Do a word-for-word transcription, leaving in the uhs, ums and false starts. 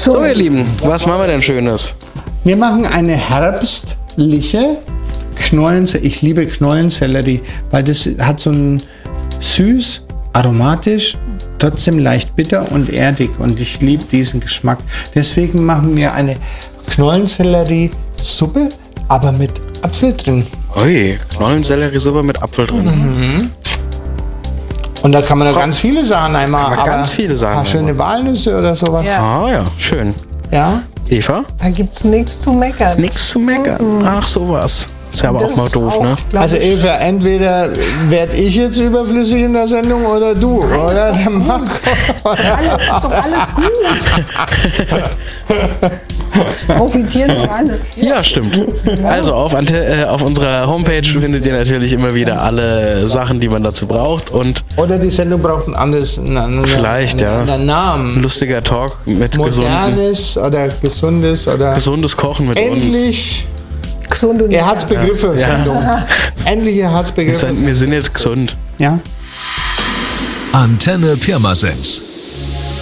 So, So, ihr Lieben, was machen wir denn Schönes? wir machen eine herbstliche Knollensellerie. Ich liebe Knollensellerie, weil das hat so ein süß, aromatisch, trotzdem leicht bitter und erdig. Und ich liebe diesen Geschmack. Deswegen machen wir eine Knollensellerie-Suppe, aber mit Apfel drin. Ui, Knollensellerie-Suppe mit Apfel drin. Mhm. Und da kann man da ganz viele Sachen einmal. man aber ganz viele Sachen ein paar schöne Walnüsse oder sowas. Ja. Ah ja, schön. Ja. Eva? Da gibt es nichts zu meckern. Nix zu meckern. Ach, sowas. Ist ja aber Das auch mal ist doof, auch, ne? glaub Also ich, Eva, entweder werde ich jetzt überflüssig in der Sendung oder du, oder der Marco. alles, ist doch alles gut. Es profitieren doch alle. Ja, stimmt. Also auf, Ante äh, auf unserer Homepage findet ihr natürlich immer wieder alle Sachen, die man dazu braucht. Und Oder die Sendung braucht ein anderes, einen, einen, Vielleicht, einen ja. anderen Namen. lustiger Talk mit gesunden, Modernes oder gesundes oder gesundes Kochen mit uns. endlich Gesund und Herzbegriffe-Sendung. Endliche Herzbegriffe. Wir sind jetzt gesund. Ja. Antenne Pirmasens.